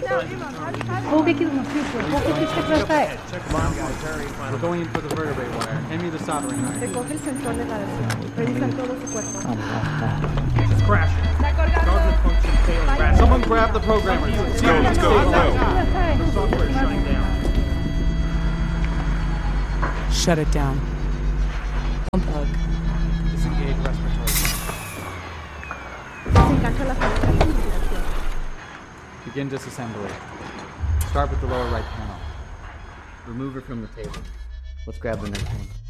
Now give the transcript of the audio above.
We're going in for the vertebrae wire. Hand me the soldering iron. Recoge el sensor de la adhesión. Revisa todo su cuerpo. It's crashing. Guarded function failing. Someone grab the programmer. Let's go. The software is shutting down. Shut it down. Unplug. Disengage respiratory. Desengancha la salida de ventilación. Begin disassembly. Start with the lower right panel. Remove it from the table. Let's grab the next one.